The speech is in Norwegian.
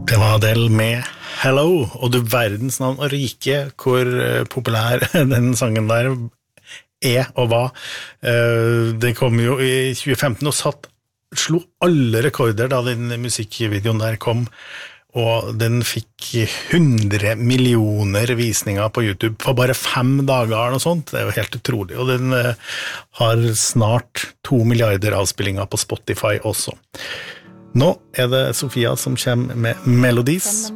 Det var Adele med Hello, og du verdens navn og rike hvor populær den sangen der og var. Det kom jo i 2015 og slo alle rekorder da den musikkvideoen der kom, og den fikk 100 millioner visninger på YouTube for bare 5 dager eller noe sånt. Det er jo helt utrolig, og den har snart 2 milliarder avspillinger på Spotify også. Nå det Sofia som kommer med Melodies.